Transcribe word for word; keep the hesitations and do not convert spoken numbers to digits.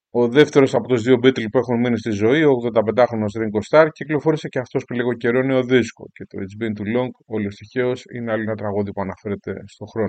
Ο δεύτερος από τους δύο Beatle που έχουν μείνει στη ζωή, ο ογδονταπεντάχρονος Ringo Starr, κυκλοφόρησε και αυτός πριν λίγο καιρό νέο δίσκο. Και το It's Been Too Long, όλος τυχαίως, είναι άλλο ένα τραγούδι που αναφέρεται στον χρόνο.